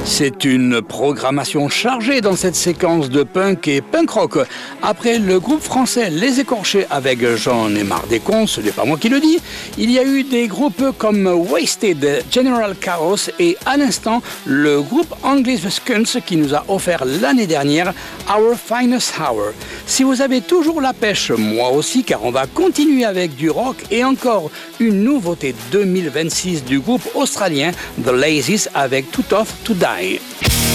C'est une programmation chargée dans cette séquence de punk et punk rock. Après le groupe français Les Écorchés avec J'en ai marre des cons, ce n'est pas moi qui le dis, il y a eu des groupes comme Wasted, General Chaos et à l'instant le groupe anglais The Skunks qui nous a offert l'année dernière Our Finest Hour. Si vous avez toujours la pêche, moi aussi, car on va continuer avec du rock et encore une nouveauté 2026 du groupe australien The Lazies avec Too Tough to Die.